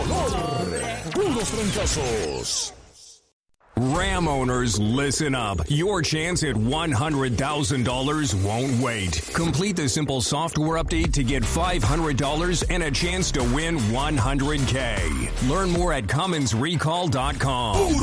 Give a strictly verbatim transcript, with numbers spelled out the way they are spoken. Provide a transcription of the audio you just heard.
color, puros trancazos. Ram owners, listen up. Your chance at one hundred thousand dollars won't wait. Complete the simple software update to get five hundred dollars and a chance to win one hundred K. Learn more at Cummins Recall dot com.